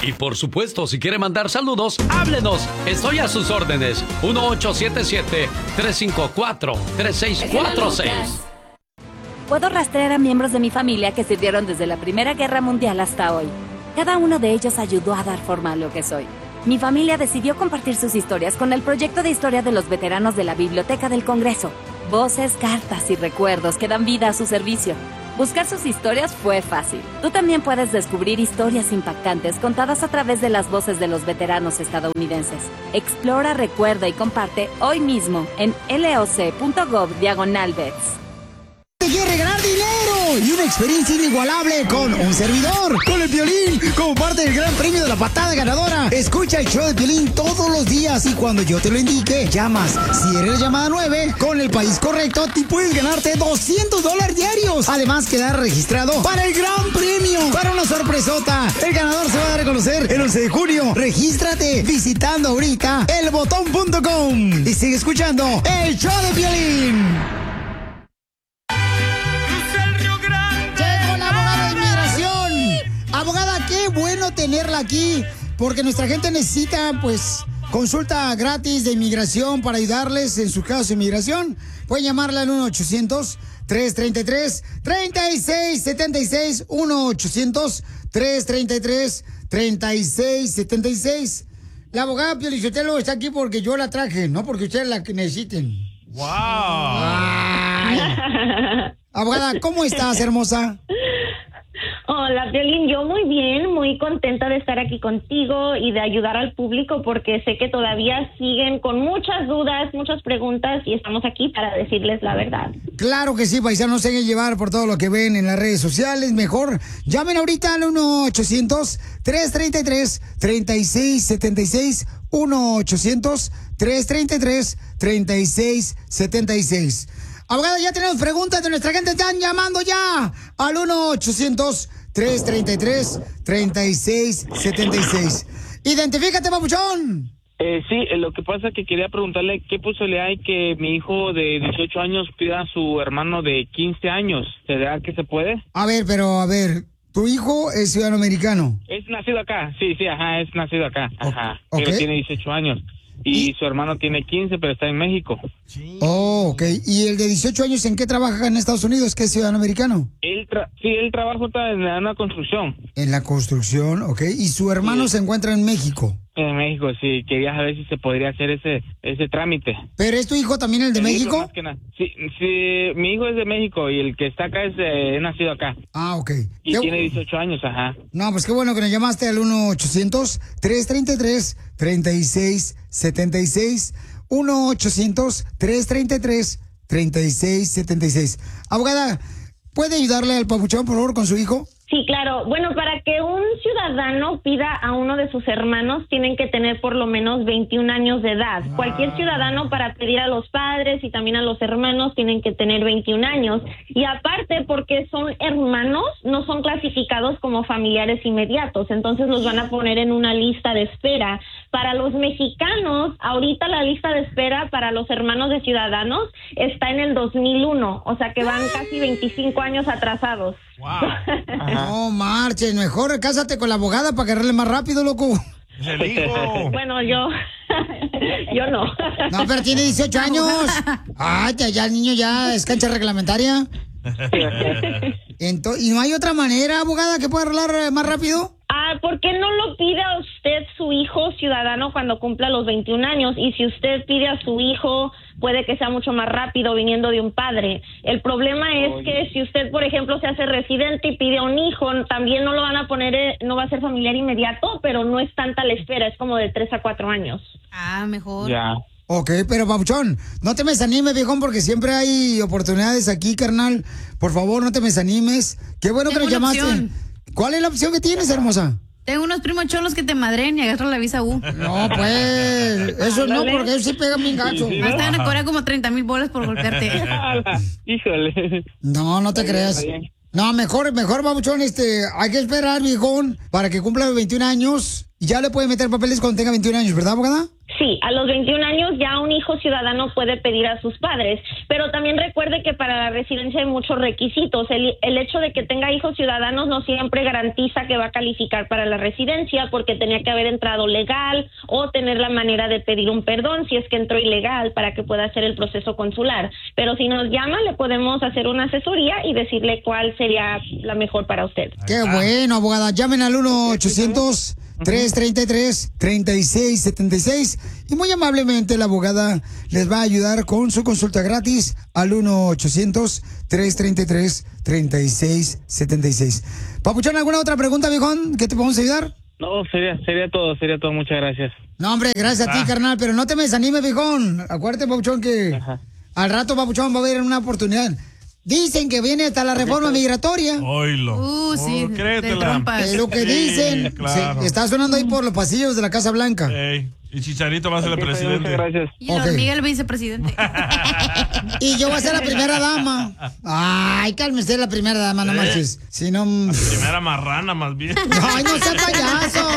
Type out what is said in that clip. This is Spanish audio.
Y por supuesto, si quiere mandar saludos, háblenos. Estoy a sus órdenes. 1877-354-3646. Puedo rastrear a miembros de mi familia que sirvieron desde la Primera Guerra Mundial hasta hoy. Cada uno de ellos ayudó a dar forma a lo que soy. Mi familia decidió compartir sus historias con el proyecto de historia de los veteranos de la Biblioteca del Congreso. Voces, cartas y recuerdos que dan vida a su servicio. Buscar sus historias fue fácil. Tú también puedes descubrir historias impactantes contadas a través de las voces de los veteranos estadounidenses. Explora, recuerda y comparte hoy mismo en loc.gov/vets. Te quiere regalar dinero y una experiencia inigualable con un servidor, con el Piolín, como parte del gran premio de la patada ganadora. Escucha el show de Piolín todos los días y cuando yo te lo indique, llamas. Si eres llamada 9, con el país correcto, te puedes ganarte $200 diarios. Además, quedar registrado para el gran premio, para una sorpresota. El ganador se va a dar a conocer el 11 de junio. Regístrate visitando ahorita elbotón.com y sigue escuchando el show de Piolín. Abogada, qué bueno tenerla aquí, porque nuestra gente necesita, pues, consulta gratis de inmigración para ayudarles en su caso de inmigración. Pueden llamarle al 1-800-333-3676, 1-800-333-3676. La abogada Pio Lizotelo está aquí porque yo la traje, no porque ustedes la necesiten. ¡Wow! Abogada, ¿cómo estás, hermosa? Hola, Piolín, yo muy bien, muy contenta de estar aquí contigo y de ayudar al público porque sé que todavía siguen con muchas dudas, muchas preguntas y estamos aquí para decirles la verdad. Claro que sí, paisanos, no se dejen llevar por todo lo que ven en las redes sociales. Mejor llamen ahorita al 1-800-333-3676, 1-800-333-3676. Abogada, ya tenemos preguntas de nuestra gente. Están llamando ya al 1-800-333-3676. Identifícate, papuchón. Sí, lo que pasa es que quería preguntarle qué posibilidad hay que mi hijo de 18 años pida a su hermano de 15 años. ¿Será que se puede? A ver, ¿tu hijo es ciudadano americano? Es nacido acá, sí, ajá, es nacido acá, ajá. Okay. Pero tiene 18 años. Y su hermano tiene 15, pero está en México. Sí. Oh, ok. ¿Y el de 18 años en qué trabaja en Estados Unidos? ¿Qué es ciudadano americano? Él trabaja en una construcción. En la construcción, ok. ¿Y su hermano se encuentra en México? En México, sí. Quería saber si se podría hacer ese trámite. ¿Pero es tu hijo también el de México? Sí, mi hijo es de México y el que está acá es nacido acá. Ah, ok. Y tiene 18 años, ajá. No, pues qué bueno que nos llamaste al 1-800-333-3676. 1-800-333-3676. Abogada, ¿puede ayudarle al papuchón, por favor, con su hijo? Sí, claro. Bueno, para que un ciudadano pida a uno de sus hermanos, tienen que tener por lo menos 21 años de edad. Cualquier ciudadano para pedir a los padres y también a los hermanos tienen que tener 21 años. Y aparte, porque son hermanos, no son clasificados como familiares inmediatos. Entonces los van a poner en una lista de espera. Para los mexicanos, ahorita la lista de espera para los hermanos de ciudadanos está en el 2001. O sea que van casi 25 años atrasados. Wow. No marches, mejor cásate con la abogada para agarrarle más rápido, loco. Es el hijo. Bueno, yo no. No, pero tiene 18 años. Ay, ya el niño ya es cancha reglamentaria. ¿Y no hay otra manera, abogada, que pueda arreglar más rápido? ¿Por qué no lo pide a usted su hijo ciudadano cuando cumpla los 21 años? Y si usted pide a su hijo, puede que sea mucho más rápido viniendo de un padre. El problema es que si usted, por ejemplo, se hace residente y pide a un hijo, también no lo van a poner, no va a ser familiar inmediato, pero no es tanta la espera, es como de 3 a 4 años. Mejor. Ya. Ok, pero papuchón, no te me desanimes, viejón, porque siempre hay oportunidades aquí, carnal. Por favor, no te me desanimes. Qué bueno que nos llamaste. Opción. ¿Cuál es la opción que tienes, hermosa? Tengo unos primos cholos que te madren y agarro la visa U. No, pues, eso no, porque ellos sí pegan bien gacho. Me están a cobrar como 30,000 bolas por golpearte. Híjole. No te creas. No, mejor, babuchón, hay que esperar, viejón, para que cumpla los 21 años. Y ya le puede meter papeles cuando tenga 21 años, ¿verdad, abogada? Sí, a los 21 años ya un hijo ciudadano puede pedir a sus padres, pero también recuerde que para la residencia hay muchos requisitos. El hecho de que tenga hijos ciudadanos no siempre garantiza que va a calificar para la residencia, porque tenía que haber entrado legal o tener la manera de pedir un perdón si es que entró ilegal para que pueda hacer el proceso consular. Pero si nos llama, le podemos hacer una asesoría y decirle cuál sería la mejor para usted. Qué bueno, abogada. Llamen al 1-800-333-3676 y muy amablemente la abogada les va a ayudar con su consulta gratis al 1-800-333-3676. Papuchón, ¿alguna otra pregunta, viejón? ¿Qué te podemos ayudar? No, sería todo, muchas gracias. No, hombre, gracias a ti, carnal, pero no te me desanimes, viejón. Acuérdate, Papuchón, que al rato, Papuchón, va a haber una oportunidad. Dicen que viene hasta la reforma migratoria. Oílo. Sí, créetela. de trompas. Es lo que dicen. claro. Sí, está sonando ahí por los pasillos de la Casa Blanca. Y Chicharito va a ser el presidente. Muchas gracias. Y la hormiga el vicepresidente. Y yo voy a ser la primera dama. Ay, cálmese, la primera dama, no marches. Si no... La primera marrana, más bien. Ay, no seas payaso.